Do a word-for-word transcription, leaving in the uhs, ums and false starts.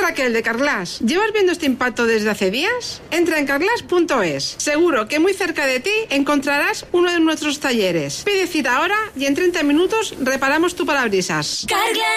Raquel de Carglass. ¿Llevas viendo este impacto desde hace días? Entra en carglass punto es. Seguro que muy cerca de ti encontrarás uno de nuestros talleres. Pide cita ahora y en treinta minutos reparamos tu parabrisas. Carglass.